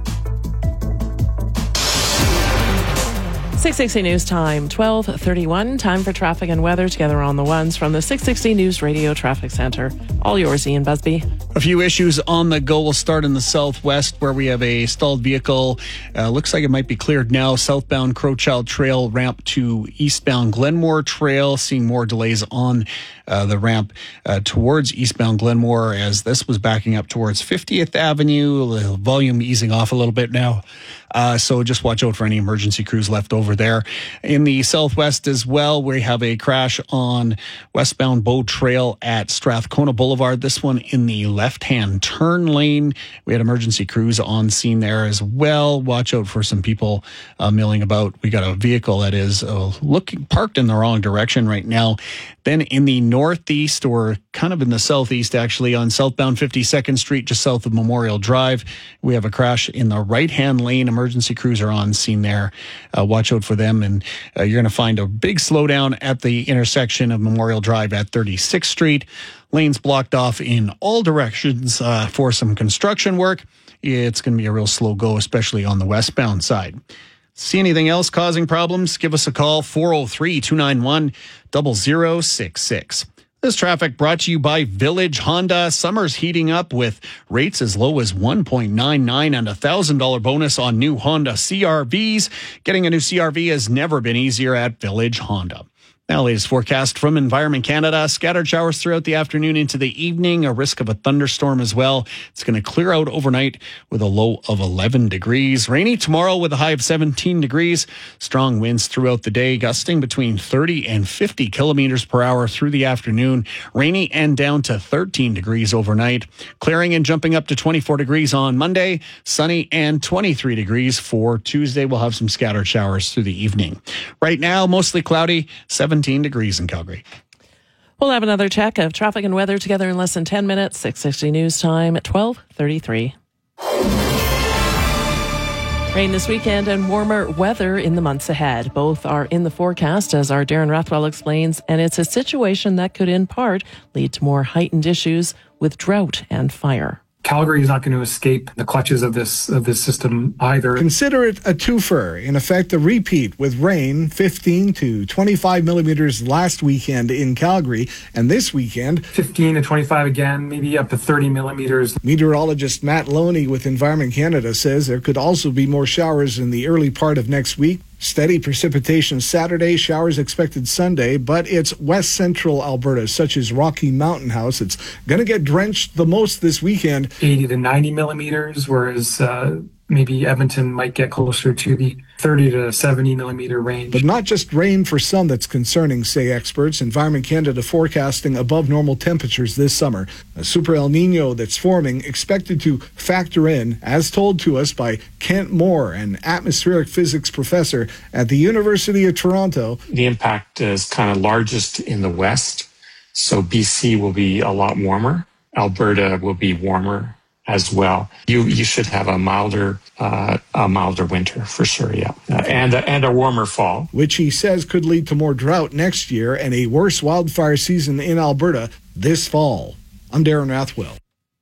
six sixty News Time, twelve thirty-one. Time for traffic and weather together on the ones from the six sixty News Radio Traffic Center. All yours, Ian Busby. A few issues on the go. We'll start in the southwest where we have a stalled vehicle. Uh, looks like it might be cleared now. Southbound Crowchild Trail ramp to eastbound Glenmore Trail. Seeing more delays on uh, the ramp uh, towards eastbound Glenmore as this was backing up towards fiftieth Avenue. The volume easing off a little bit now. Uh, so just watch out for any emergency crews left over there. In the southwest as well, we have a crash on westbound Bow Trail at Strathcona Boulevard. This one in the left-hand turn lane. We had emergency crews on scene there as well. Watch out for some people uh, milling about. We got a vehicle that is uh, looking parked in the wrong direction right now. Then in the northeast, or kind of in the southeast actually, on southbound fifty-second Street, just south of Memorial Drive, we have a crash in the right-hand lane. Emergency crews are on scene there. Uh, watch out for them. And uh, you're going to find a big slowdown at the intersection of Memorial Drive at thirty-sixth Street. Lanes blocked off in all directions uh, for some construction work. It's going to be a real slow go, especially on the westbound side. See anything else causing problems? Give us a call, four oh three, two nine one, zero zero six six. This traffic brought to you by Village Honda. Summer's heating up with rates as low as one point nine nine and a one thousand dollars bonus on new Honda C R Vs. Getting a new C R V has never been easier at Village Honda. Now, latest forecast from Environment Canada. Scattered showers throughout the afternoon into the evening. A risk of a thunderstorm as well. It's going to clear out overnight with a low of eleven degrees. Rainy tomorrow with a high of seventeen degrees. Strong winds throughout the day, gusting between thirty and fifty kilometers per hour through the afternoon. Rainy and down to thirteen degrees overnight. Clearing and jumping up to twenty-four degrees on Monday. Sunny and twenty-three degrees for Tuesday. We'll have some scattered showers through the evening. Right now, mostly cloudy. seventeen degrees in Calgary. We'll have another check of traffic and weather together in less than ten minutes. six sixty news time at twelve thirty-three. Rain this weekend and warmer weather in the months ahead. Both are in the forecast, as our Darren Rathwell explains, and it's a situation that could in part lead to more heightened issues with drought and fire. Calgary is not going to escape the clutches of this of this system either. Consider it a twofer. In effect, a repeat with rain, fifteen to twenty-five millimeters last weekend in Calgary, and this weekend, fifteen to twenty-five again, maybe up to thirty millimeters. Meteorologist Matt Loney with Environment Canada says there could also be more showers in the early part of next week. Steady precipitation Saturday, showers expected Sunday, but it's west central Alberta, such as Rocky Mountain House. It's going to get drenched the most this weekend. eighty to ninety millimeters, whereas uh, maybe Edmonton might get closer to the thirty to seventy millimeter range. But not just rain for some that's concerning, say experts. Environment Canada forecasting above normal temperatures this summer. A super El Nino that's forming expected to factor in, as told to us by Kent Moore, an atmospheric physics professor at the University of Toronto. The impact is kind of largest in the west, so B C will be a lot warmer. Alberta will be warmer as well. You you should have a milder uh, a milder winter for sure, yeah, uh, and a, and a warmer fall, which he says could lead to more drought next year and a worse wildfire season in Alberta this fall. I'm Darren Rathwell.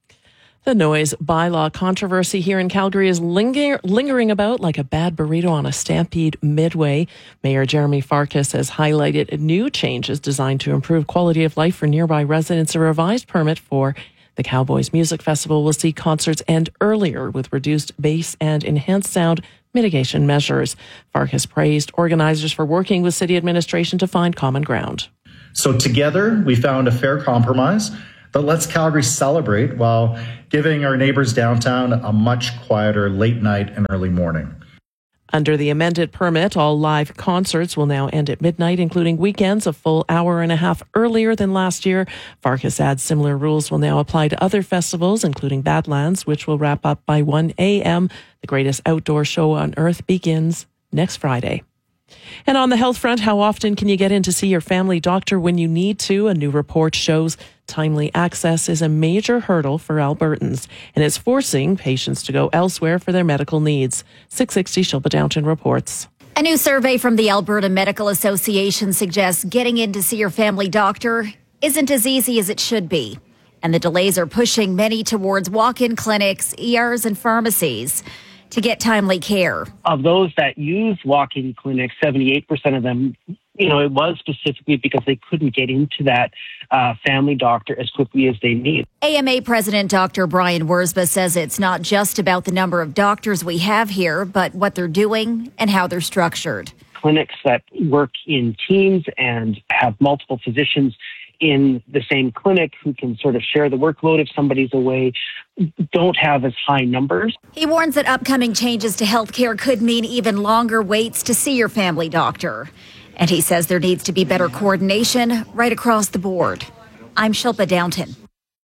The noise bylaw controversy here in Calgary is linger, lingering about like a bad burrito on a Stampede Midway. Mayor Jeremy Farkas has highlighted new changes designed to improve quality of life for nearby residents. A revised permit for the Cowboys Music Festival will see concerts end earlier with reduced bass and enhanced sound mitigation measures. Farkas praised organizers for working with city administration to find common ground. So together, we found a fair compromise that lets Calgary celebrate while giving our neighbors downtown a much quieter late night and early morning. Under the amended permit, all live concerts will now end at midnight, including weekends a full hour and a half earlier than last year. Farkas adds similar rules will now apply to other festivals, including Badlands, which will wrap up by one a.m. The greatest outdoor show on earth begins next Friday. And on the health front, how often can you get in to see your family doctor when you need to? A new report shows timely access is a major hurdle for Albertans, and it's forcing patients to go elsewhere for their medical needs. six sixty Shilpa Downton reports. A new survey from the Alberta Medical Association suggests getting in to see your family doctor isn't as easy as it should be. And the delays are pushing many towards walk-in clinics, E Rs, and pharmacies to get timely care. Of those that use walk-in clinics, seventy-eight percent of them, you know, it was specifically because they couldn't get into that uh, family doctor as quickly as they need. A M A President Doctor Brian Wurzba says it's not just about the number of doctors we have here, but what they're doing and how they're structured. Clinics that work in teams and have multiple physicians in the same clinic who can sort of share the workload if somebody's away don't have as high numbers. He warns that upcoming changes to healthcare could mean even longer waits to see your family doctor. And he says there needs to be better coordination right across the board. I'm Shilpa Downton.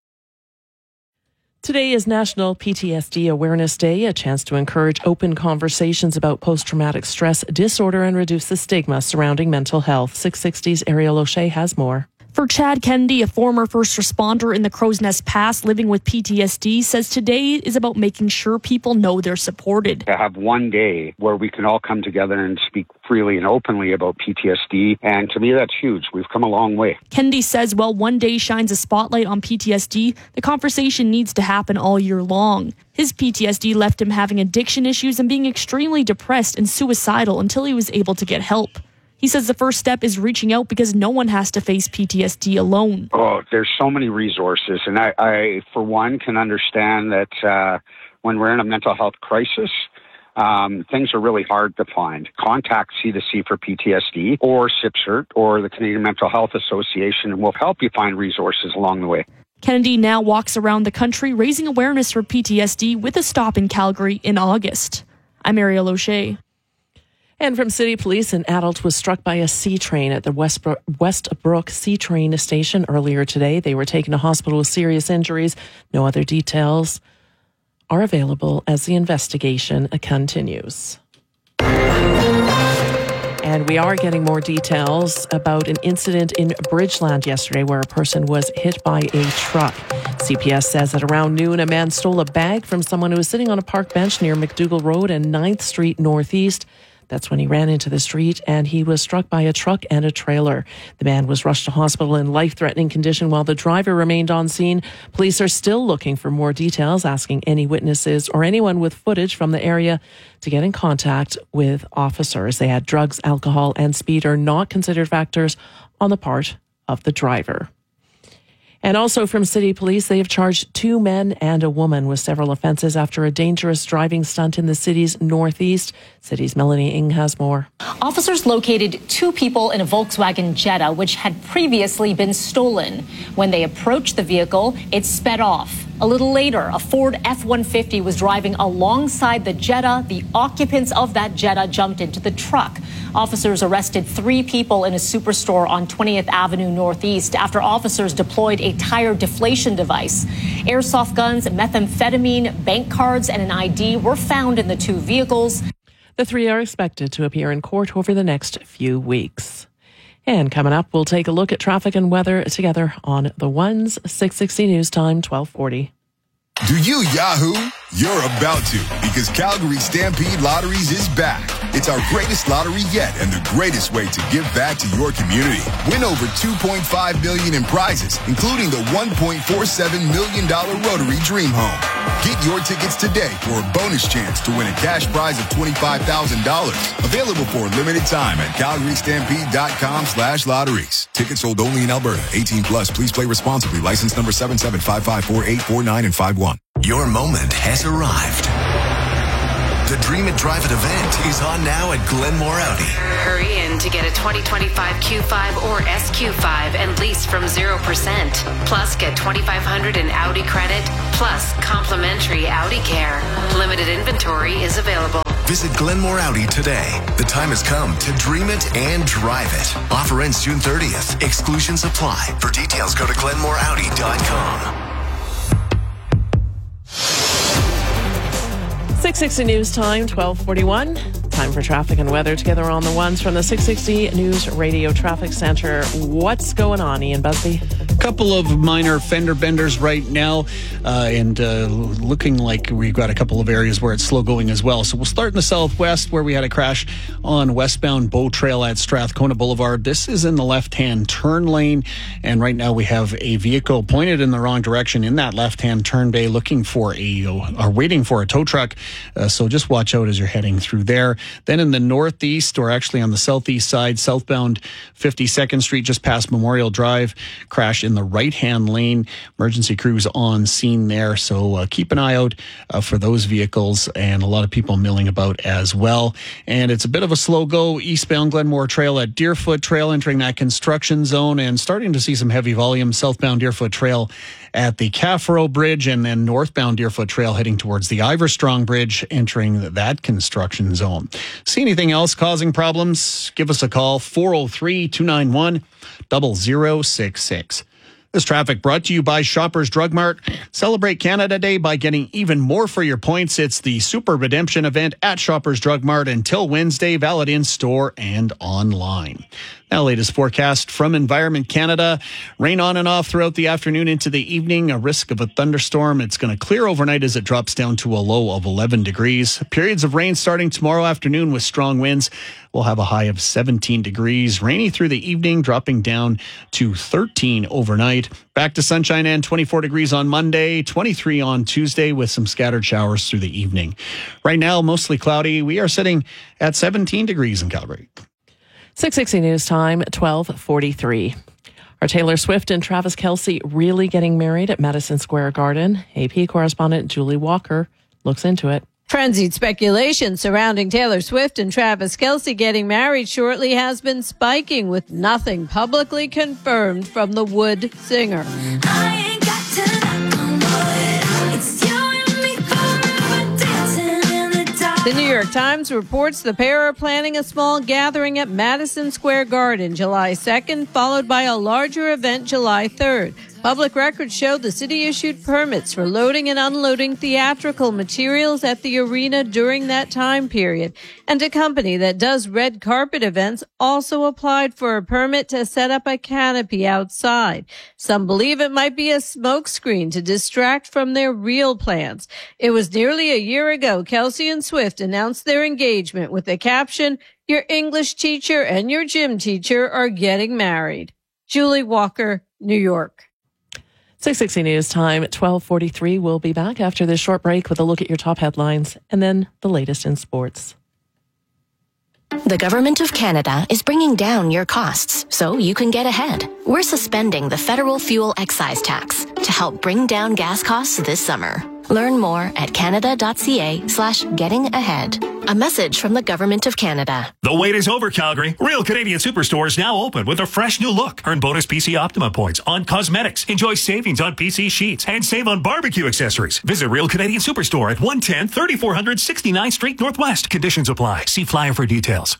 Today is National P T S D Awareness Day, a chance to encourage open conversations about post-traumatic stress disorder and reduce the stigma surrounding mental health. six sixty's Ariel O'Shea has more. For Chad Kennedy, a former first responder in the Crow's Nest Pass living with P T S D, says today is about making sure people know they're supported. To have one day where we can all come together and speak freely and openly about P T S D, and to me that's huge. We've come a long way. Kennedy says while one day shines a spotlight on P T S D, the conversation needs to happen all year long. His P T S D left him having addiction issues and being extremely depressed and suicidal until he was able to get help. He says the first step is reaching out because no one has to face P T S D alone. Oh, there's so many resources. And I, I for one, can understand that uh, when we're in a mental health crisis, um, things are really hard to find. Contact C two C for P T S D or C I P C E R T or the Canadian Mental Health Association, and we'll help you find resources along the way. Kennedy now walks around the country raising awareness for P T S D with a stop in Calgary in August. I'm Ariel O'Shea. And from City Police, an adult was struck by a C train at the Westbrook, Westbrook C train station earlier today. They were taken to hospital with serious injuries. No other details are available as the investigation continues. And we are getting more details about an incident in Bridgeland yesterday where a person was hit by a truck. C P S says that around noon, a man stole a bag from someone who was sitting on a park bench near McDougall Road and ninth Street Northeast. That's when he ran into the street and he was struck by a truck and a trailer. The man was rushed to hospital in life-threatening condition while the driver remained on scene. Police are still looking for more details, asking any witnesses or anyone with footage from the area to get in contact with officers. They add drugs, alcohol, and speed are not considered factors on the part of the driver. And also from City Police, they have charged two men and a woman with several offences after a dangerous driving stunt in the city's northeast. City's Melanie Ng has more. Officers located two people in a Volkswagen Jetta, which had previously been stolen. When they approached the vehicle, it sped off. A little later, a Ford F one fifty was driving alongside the Jetta. The occupants of that Jetta jumped into the truck. Officers arrested three people in a superstore on twentieth Avenue Northeast after officers deployed a tire deflation device. Airsoft guns, methamphetamine, bank cards, and an I D were found in the two vehicles. The three are expected to appear in court over the next few weeks. And coming up, we'll take a look at traffic and weather together on The One's six sixty News Time, twelve forty. Do you Yahoo? You're about to, because Calgary Stampede Lotteries is back. It's our greatest lottery yet and the greatest way to give back to your community. Win over two point five million dollars in prizes, including the one point four seven million dollars Rotary Dream Home. Get your tickets today for a bonus chance to win a cash prize of twenty-five thousand dollars. Available for a limited time at calgarystampede.com slash lotteries. Tickets sold only in Alberta. eighteen plus. Please play responsibly. License number seven seven five five four eight four nine and five one. Your moment has arrived. The Dream It Drive It event is on now at Glenmore Audi. Hurry in to get a twenty twenty-five Q five or S Q five and lease from zero percent. Plus, get twenty-five hundred dollars in Audi credit, plus complimentary Audi care. Limited inventory is available. Visit Glenmore Audi today. The time has come to dream it and drive it. Offer ends June thirtieth. Exclusions apply. For details, go to glenmore audi dot com. six sixty News Time, twelve forty-one. Time for traffic and weather together on The Ones from the six sixty News Radio Traffic Center. What's going on, Ian Busby? Couple of minor fender benders right now, uh, and uh, looking like we've got a couple of areas where it's slow going as well. So we'll start in the southwest where we had a crash on westbound Bow Trail at Strathcona Boulevard. This is in the left-hand turn lane, and right now we have a vehicle pointed in the wrong direction in that left-hand turn bay looking for a, or waiting for a tow truck. Uh, so just watch out as you're heading through there. Then in the northeast, or actually on the southeast side, southbound fifty-second Street, just past Memorial Drive, crash in the right-hand lane. Emergency crews on scene there, so uh, keep an eye out uh, for those vehicles, and a lot of people milling about as well. And it's a bit of a slow go eastbound Glenmore Trail at Deerfoot Trail, entering that construction zone, and starting to see some heavy volume southbound Deerfoot Trail at the Caffaro Bridge, and then northbound Deerfoot Trail heading towards the Iverstrong Bridge, entering that construction zone. See anything else causing problems? Give us a call, four oh three, two nine one, zero zero six six. This traffic brought to you by Shoppers Drug Mart. Celebrate Canada Day by getting even more for your points. It's the Super Redemption event at Shoppers Drug Mart until Wednesday, valid in store and online. Now, latest forecast from Environment Canada. Rain on and off throughout the afternoon into the evening. A risk of a thunderstorm. It's going to clear overnight as it drops down to a low of eleven degrees. Periods of rain starting tomorrow afternoon with strong winds. We'll have a high of seventeen degrees. Rainy through the evening, dropping down to thirteen overnight. Back to sunshine and twenty-four degrees on Monday, twenty-three on Tuesday with some scattered showers through the evening. Right now, mostly cloudy. We are sitting at seventeen degrees in Calgary. six sixty News Time, twelve forty-three. Are Taylor Swift and Travis Kelce really getting married at Madison Square Garden? A P correspondent Julie Walker looks into it. Frenzied speculation surrounding Taylor Swift and Travis Kelce getting married shortly has been spiking, with nothing publicly confirmed from the Wood singer. I ain't got to knock on wood. It's you and me forever dancing in the dark. The New York Times reports the pair are planning a small gathering at Madison Square Garden July second, followed by a larger event July third. Public records show the city issued permits for loading and unloading theatrical materials at the arena during that time period. And a company that does red carpet events also applied for a permit to set up a canopy outside. Some believe it might be a smokescreen to distract from their real plans. It was nearly a year ago Kelce and Swift announced their engagement with the caption, "Your English teacher and your gym teacher are getting married." Julie Walker, New York. six sixty News Time, twelve forty-three. We'll be back after this short break with a look at your top headlines and then the latest in sports. The Government of Canada is bringing down your costs so you can get ahead. We're suspending the federal fuel excise tax to help bring down gas costs this summer. Learn more at canada.ca slash getting ahead. A message from the Government of Canada. The wait is over, Calgary. Real Canadian Superstore is now open with a fresh new look. Earn bonus P C Optima points on cosmetics. Enjoy savings on P C sheets and save on barbecue accessories. Visit Real Canadian Superstore at one ten thirty-four hundred sixty-ninth Street Northwest. Conditions apply. See flyer for details.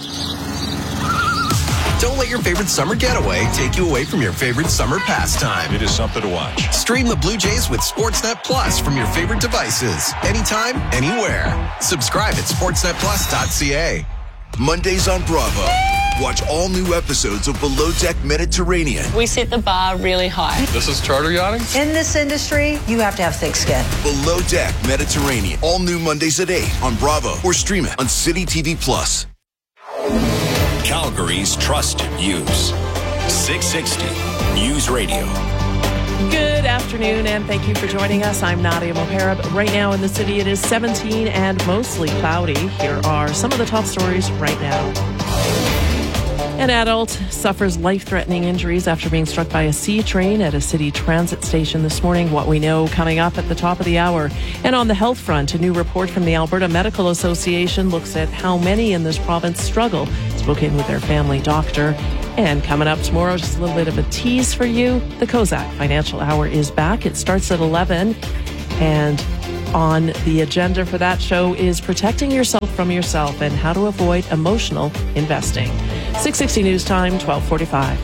Don't let your favorite summer getaway take you away from your favorite summer pastime. It is something to watch. Stream the Blue Jays with Sportsnet Plus from your favorite devices. Anytime, anywhere. Subscribe at sportsnet plus dot c a. Mondays on Bravo. Watch all new episodes of Below Deck Mediterranean. We set the bar really high. This is charter yachting? In this industry, you have to have thick skin. Below Deck Mediterranean. All new Mondays at eight on Bravo or stream it on City T V Plus. Calgary's trusted news. six sixty News Radio. Good afternoon, and thank you for joining us. I'm Nadia Moharib. Right now in the city, it is seventeen and mostly cloudy. Here are some of the top stories right now. An adult suffers life-threatening injuries after being struck by a C train at a city transit station this morning. What we know coming up at the top of the hour. And on the health front, a new report from the Alberta Medical Association looks at how many in this province struggle to book in with their family doctor. And coming up tomorrow, just a little bit of a tease for you. The Kozak Financial Hour is back. It starts at eleven. And on the agenda for that show is protecting yourself from yourself and how to avoid emotional investing. six sixty News Time, twelve forty-five.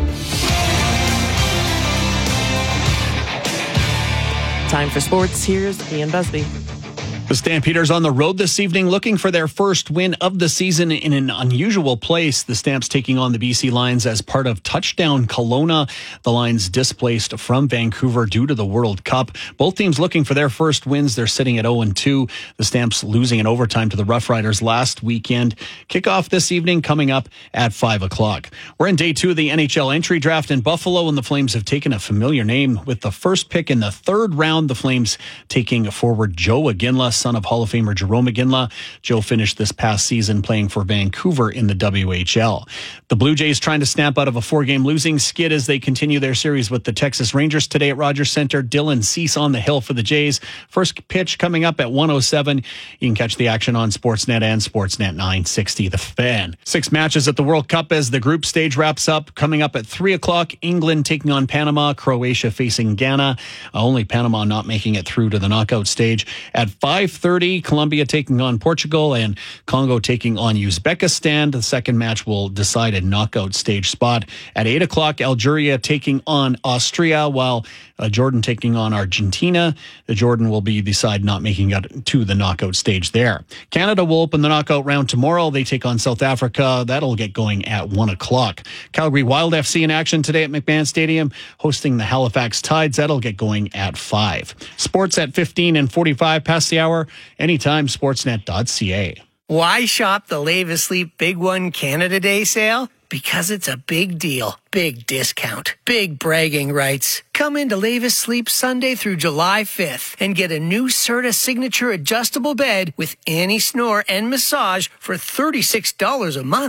Time for sports. Here's Ian Busby. The Stampeders on the road this evening looking for their first win of the season in an unusual place. The Stamps taking on the B C Lions as part of Touchdown Kelowna. The Lions displaced from Vancouver due to the World Cup. Both teams looking for their first wins. They're sitting at oh and two. The Stamps losing in overtime to the Rough Riders last weekend. Kickoff this evening coming up at five o'clock. We're in day two of the N H L entry draft in Buffalo, and the Flames have taken a familiar name with the first pick in the third round. The Flames taking forward Joe Iginla, son of Hall of Famer Jerome Iginla. Joe finished this past season playing for Vancouver in the W H L. The Blue Jays trying to snap out of a four-game losing skid as they continue their series with the Texas Rangers today at Rogers Center. Dylan Cease on the hill for the Jays. First pitch coming up at one oh seven. You can catch the action on Sportsnet and Sportsnet nine sixty. The Fan. Six matches at the World Cup as the group stage wraps up. Coming up at three o'clock, England taking on Panama, Croatia facing Ghana. Uh, only Panama not making it through to the knockout stage. At five thirty, Colombia taking on Portugal and Congo taking on Uzbekistan. The second match will decide a knockout stage spot. At eight o'clock, Algeria taking on Austria, while uh, Jordan taking on Argentina. The Jordan will be the side not making it to the knockout stage there. Canada will open the knockout round tomorrow. They take on South Africa. That'll get going at one o'clock. Calgary Wild F C in action today at McMahon Stadium, hosting the Halifax Tides. That'll get going at five. Sports at fifteen and forty-five past the hour. Anytime, sportsnet dot c a. Why shop the Levis Sleep Big One Canada Day sale? Because it's a big deal, big discount, big bragging rights. Come into Levis Sleep Sunday through July fifth and get a new Serta Signature adjustable bed with any snore and massage for thirty-six dollars a month.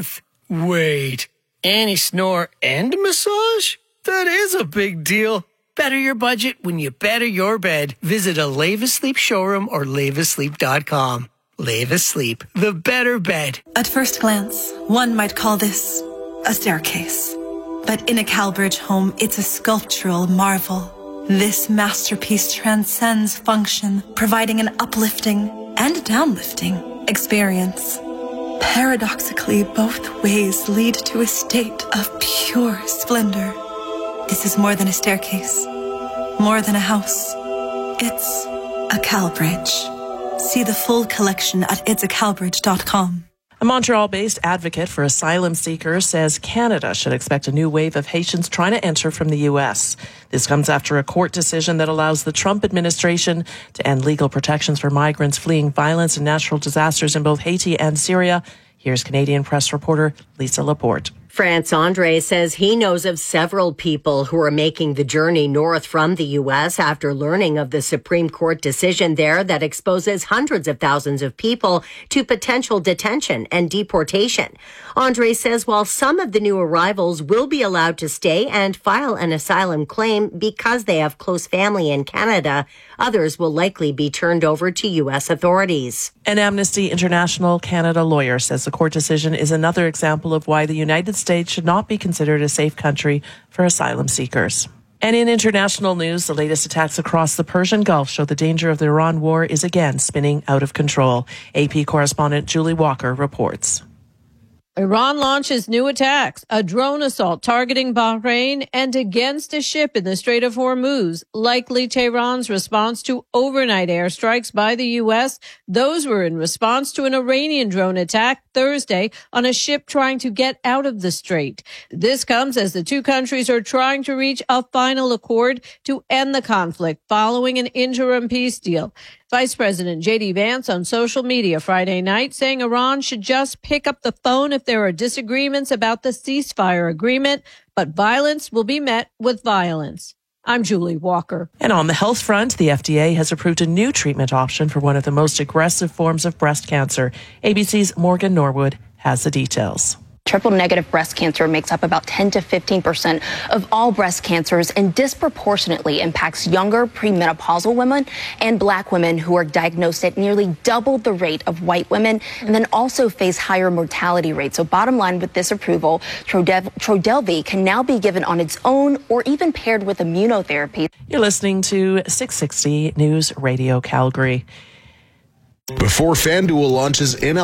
Wait, anti-snore and massage? That is a big deal. Better your budget when you better your bed. Visit a Leva Sleep showroom or leva sleep dot com. Leva Sleep, the better bed. At first glance, one might call this a staircase. But in a Calbridge home, it's a sculptural marvel. This masterpiece transcends function, providing an uplifting and downlifting experience. Paradoxically, both ways lead to a state of pure splendor. This is more than a staircase, more than a house. It's a Calbridge. See the full collection at its a calbridge dot com. A Montreal-based advocate for asylum seekers says Canada should expect a new wave of Haitians trying to enter from the U S. This comes after a court decision that allows the Trump administration to end legal protections for migrants fleeing violence and natural disasters in both Haiti and Syria. Here's Canadian press reporter Lisa Laporte. France Andre says he knows of several people who are making the journey north from the U S after learning of the Supreme Court decision there that exposes hundreds of thousands of people to potential detention and deportation. Andre says while some of the new arrivals will be allowed to stay and file an asylum claim because they have close family in Canada, others will likely be turned over to U S authorities. An Amnesty International Canada lawyer says the court decision is another example of why the United States should not be considered a safe country for asylum seekers. And in international news, the latest attacks across the Persian Gulf show the danger of the Iran war is again spinning out of control. A P correspondent Julie Walker reports. Iran launches new attacks, a drone assault targeting Bahrain and against a ship in the Strait of Hormuz, likely Tehran's response to overnight airstrikes by the U S. Those were in response to an Iranian drone attack Thursday on a ship trying to get out of the strait. This comes as the two countries are trying to reach a final accord to end the conflict following an interim peace deal. Vice President J D Vance on social media Friday night saying Iran should just pick up the phone if there are disagreements about the ceasefire agreement, but violence will be met with violence. I'm Julie Walker. And on the health front, the F D A has approved a new treatment option for one of the most aggressive forms of breast cancer. A B C's Morgan Norwood has the details. Triple negative breast cancer makes up about ten to fifteen percent of all breast cancers and disproportionately impacts younger premenopausal women and black women who are diagnosed at nearly double the rate of white women and then also face higher mortality rates. So bottom line with this approval, Trodev- Trodelvy can now be given on its own or even paired with immunotherapy. You're listening to six sixty News Radio Calgary. Before FanDuel launches in